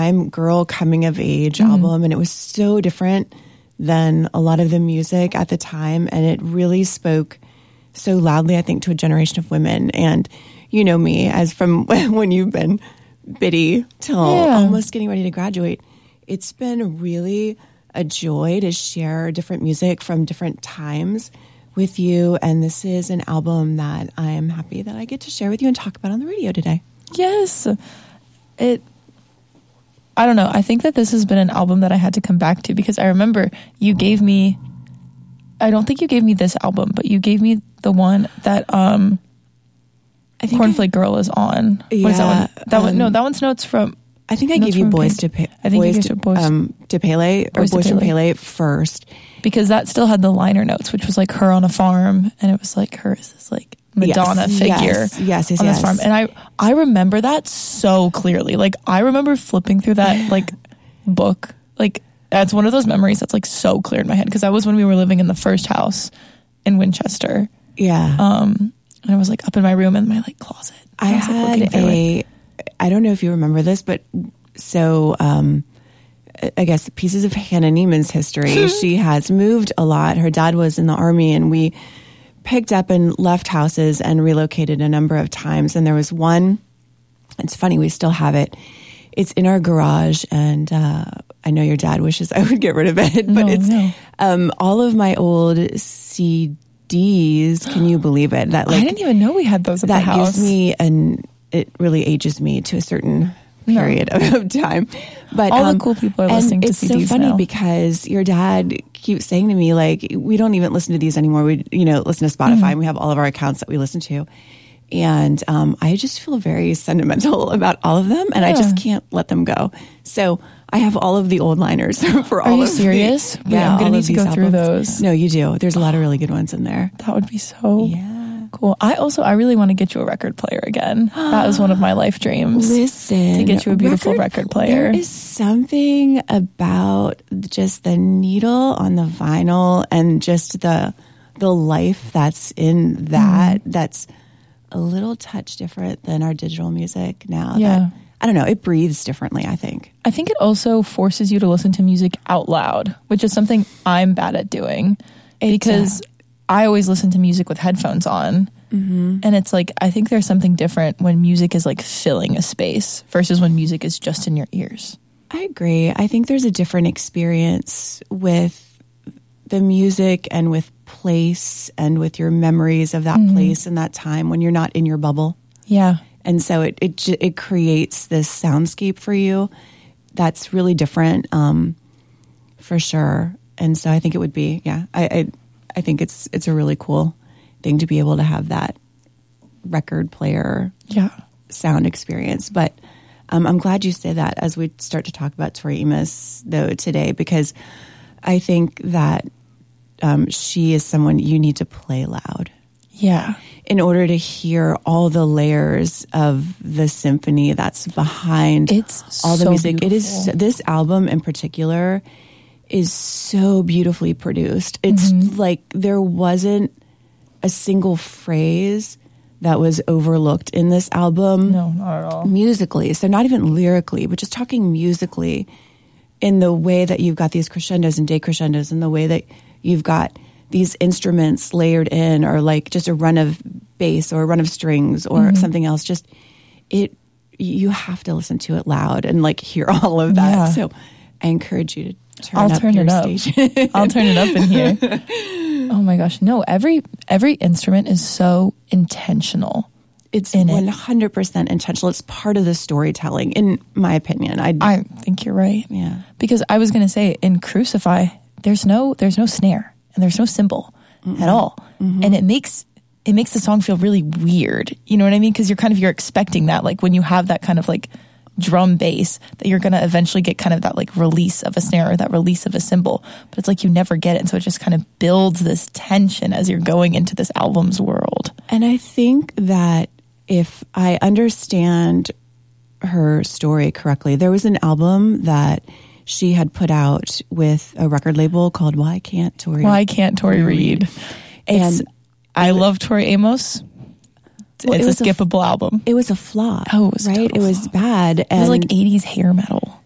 time girl coming of age album, and it was so different than a lot of the music at the time, and it really spoke so loudly, I think, to a generation of women. And you know me, as from when you've been bitty till almost getting ready to graduate, it's been really a joy to share different music from different times with you. And this is an album that I am happy that I get to share with you and talk about on the radio today. Yes. I don't know. I think that this has been an album that I had to come back to because I remember you gave me, I don't think you gave me this album, but you gave me the one that I think Cornflake Girl is on. Yeah, what is that one? That one? No, that one's Notes from... I think I gave you Boys to Pele. I think Boys to Pele or Boys to Pele first, because that still had the liner notes, which was like her on a farm, and it was like her as this like Madonna figure on this farm. And I remember that so clearly. Like I remember flipping through that like book. Like that's one of those memories that's like so clear in my head because that was when we were living in the first house in Winchester. Yeah. And I was like up in my room in my like closet. I had I don't know if you remember this, but so I guess pieces of Hannah Neiman's history. She has moved a lot. Her dad was in the Army, and we picked up and left houses and relocated a number of times. And there was one, it's funny, we still have it. It's in our garage, and I know your dad wishes I would get rid of it, but all of my old CDs. Can you believe it? That I didn't even know we had those at the house. That gives me it really ages me to a certain period of time. But all the cool people are listening to CDs now. It's so funny because your dad keeps saying to me, like, we don't even listen to these anymore. We, listen to Spotify and we have all of our accounts that we listen to. And I just feel very sentimental about all of them, and I just can't let them go. So I have all of the old liners for all of them. Are you serious? Yeah, I'm going to need to go through those. No, you do. There's a lot of really good ones in there. That would be so cool. I really want to get you a record player again. That was one of my life dreams. Listen, to get you a beautiful record player. There is something about just the needle on the vinyl and just the life that's in that. That's a little touch different than our digital music now. Yeah. I don't know. It breathes differently, I think. I think it also forces you to listen to music out loud, which is something I'm bad at doing because I always listen to music with headphones on. Mm-hmm. And it's like, I think there's something different when music is like filling a space versus when music is just in your ears. I agree. I think there's a different experience with the music and with place and with your memories of that place and that time when you're not in your bubble. Yeah. And so it creates this soundscape for you that's really different, for sure. And so I think it would be, I think it's a really cool thing to be able to have that record player sound experience. But I'm glad you say that as we start to talk about Tori Amos, though, today, because I think that she is someone you need to play loud. Yeah. In order to hear all the layers of the symphony that's behind all the music. Beautiful. It is, this album in particular is so beautifully produced. It's like there wasn't a single phrase that was overlooked in this album. No, not at all. Musically. So not even lyrically, but just talking musically in the way that you've got these crescendos and decrescendos, and the way that you've got these instruments layered in, or like just a run of bass or a run of strings or something else. Just you have to listen to it loud and like hear all of that. Yeah. So I encourage you to turn up your station. I'll turn it up in here. Oh my gosh. No, every instrument is so intentional. It's 100% intentional. It's part of the storytelling, in my opinion. I think you're right. Yeah. Because I was going to say in Crucify, there's no snare and there's no cymbal at all. Mm-hmm. And it makes the song feel really weird. You know what I mean? Because you're expecting that, like when you have that kind of like drum bass, that you're going to eventually get kind of that like release of a snare or that release of a cymbal. But it's like you never get it. And so it just kind of builds this tension as you're going into this album's world. And I think that if I understand her story correctly, there was an album that she had put out with a record label called Why Can't Tori Read? And I love Tori Amos. It's a skippable album. It was a flop. Oh, it was right. It was bad. And it was like 80s hair metal.